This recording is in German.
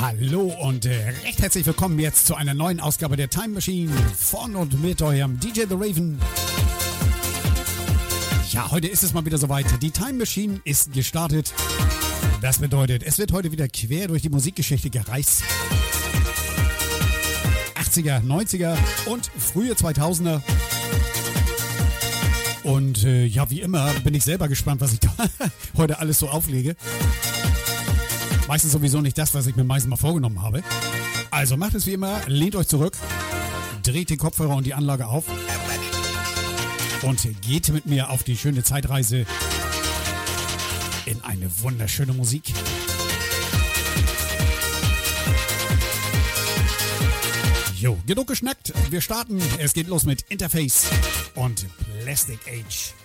Hallo und recht herzlich willkommen jetzt zu einer neuen Ausgabe der Time Machine von und mit eurem DJ The Raven. Ja, heute ist es mal wieder soweit. Die Time Machine ist gestartet. Das bedeutet, es wird heute wieder quer durch die Musikgeschichte gereist. 80er, 90er und frühe 2000er. Und ja, wie immer bin ich selber gespannt, was ich da heute alles so auflege. Meistens sowieso nicht das, was ich mir meistens mal vorgenommen habe. Also macht es wie immer, lehnt euch zurück, dreht den Kopfhörer und die Anlage auf und geht mit mir auf die schöne Zeitreise in eine wunderschöne Musik. Jo, genug geschnackt, wir starten. Es geht los mit Interface und Plastic Age.